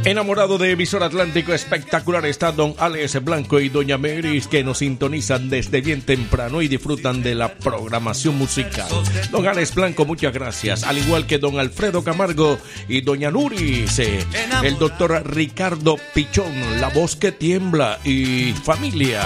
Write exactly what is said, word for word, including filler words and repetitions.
Enamorado de Emisor Atlántico, espectacular está don Alex Blanco y doña Meris, que nos sintonizan desde bien temprano y disfrutan de la programación musical. Don Alex Blanco, muchas gracias, al igual que don Alfredo Camargo y doña Nuris, eh, el doctor Ricardo Pichón, la voz que tiembla y familia.